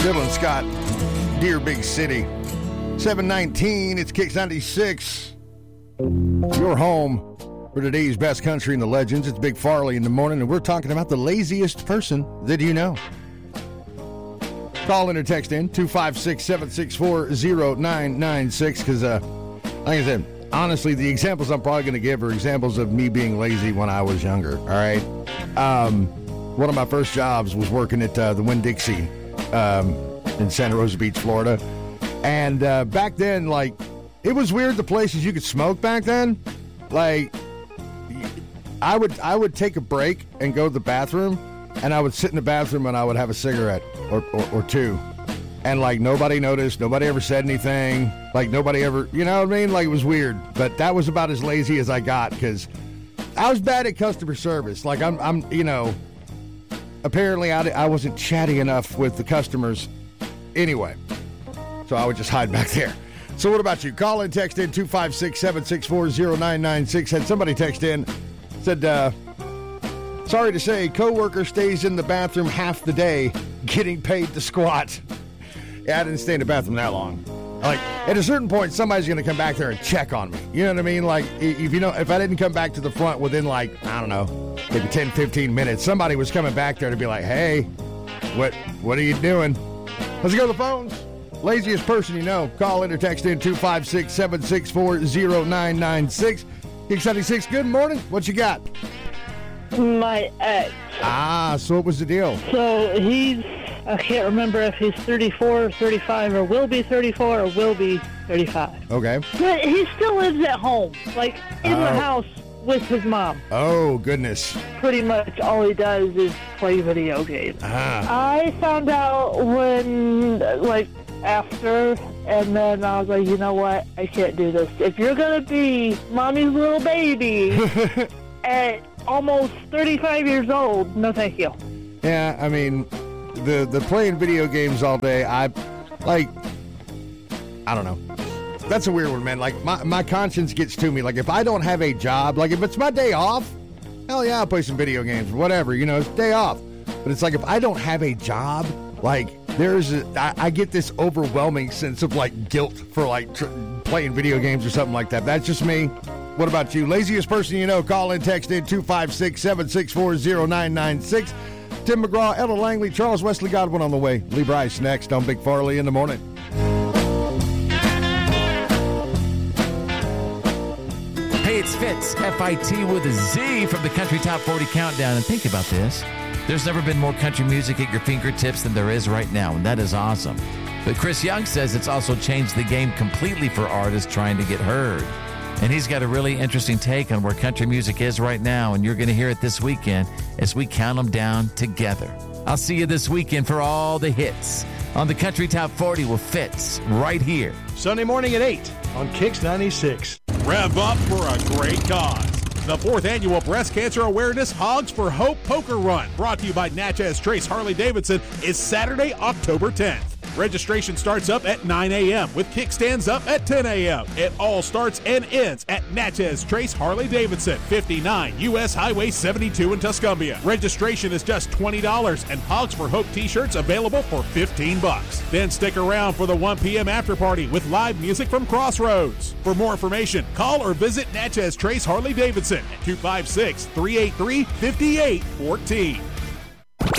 Dylan Scott, Dear Big City. 7:19, it's Kicks 96. Your home for today's best country and the legends. It's Big Farley in the morning, and we're talking about the laziest person that you know. Call in or text in 256-764-0996 because, like I said, honestly, the examples I'm probably going to give are examples of me being lazy when I was younger, all right? One of my first jobs was working at the Winn-Dixie in Santa Rosa Beach, Florida. And back then, like, it was weird the places you could smoke back then. Like, I would take a break and go to the bathroom, and I would sit in the bathroom and I would have a cigarette or two. And, like, nobody noticed. Nobody ever said anything. Like, nobody ever, you know what I mean? Like, it was weird. But that was about as lazy as I got because I was bad at customer service. Like, I'm you know, apparently I wasn't chatty enough with the customers anyway. So I would just hide back there. So what about you? Call in, text in 256-764-0996. Had somebody text in, said, sorry to say, coworker stays in the bathroom half the day getting paid to squat. Yeah, I didn't stay in the bathroom that long. Like, at a certain point, somebody's going to come back there and check on me. You know what I mean? Like, if I didn't come back to the front within, like, I don't know, maybe 10, 15 minutes, somebody was coming back there to be like, hey, what are you doing? Let's go to the phones. Laziest person you know. Call in or text in 256-764-0996. Kick 76, good morning. What you got? My ex. So what was the deal? So I can't remember if he's 34 or 35 or will be 34 or will be 35. Okay. But he still lives at home, like in the house with his mom. Oh, goodness. Pretty much all he does is play video games. I found out when, like, after, and then I was like, you know what? I can't do this. If you're going to be mommy's little baby at almost 35 years old, no thank you. Yeah, I mean, the playing video games all day, I don't know. That's a weird one, man. Like, my conscience gets to me. Like, if I don't have a job, like, if it's my day off, hell yeah, I'll play some video games or whatever, you know, it's day off. But it's like, if I don't have a job, like, I get this overwhelming sense of, like, guilt for, like, playing video games or something like that. That's just me. What about you? Laziest person you know, call in, text in 256-764-0996. Tim McGraw, Ella Langley, Charles Wesley Godwin on the way. Lee Bryce next on Big Farley in the morning. Hey, it's Fitz, F-I-T with a Z from the Country Top 40 Countdown. And think about this. There's never been more country music at your fingertips than there is right now, and that is awesome. But Chris Young says it's also changed the game completely for artists trying to get heard. And he's got a really interesting take on where country music is right now, and you're going to hear it this weekend as we count them down together. I'll see you this weekend for all the hits on the Country Top 40 with Fitz right here. Sunday morning at 8 on Kicks 96. Rev up for a great cause. The 4th Annual Breast Cancer Awareness Hogs for Hope Poker Run, brought to you by Natchez Trace Harley-Davidson, is Saturday, October 10th. Registration starts up at 9 a.m. with kickstands up at 10 a.m. It all starts and ends at Natchez Trace Harley-Davidson, 59 U.S. Highway 72 in Tuscumbia. Registration is just $20 and Hogs for Hope t-shirts available for $15. Then stick around for the 1 p.m. after party with live music from Crossroads. For more information, call or visit Natchez Trace Harley-Davidson at 256-383-5814.